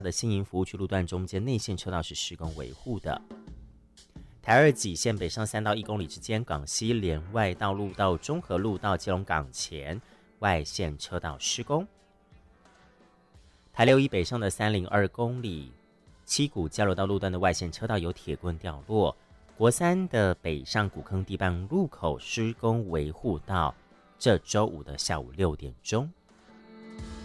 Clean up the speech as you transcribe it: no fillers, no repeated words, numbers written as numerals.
的新营服务区路段中间内线车道是施工维护的。台二己线北上3到1公里之间，港西连外道路到中和路到基隆港前外线车道施工。台6一北上的302公里七股交流道路段的外线车道有铁棍掉落，国3的北上古坑地半路口施工维护到这周5的下午6点钟。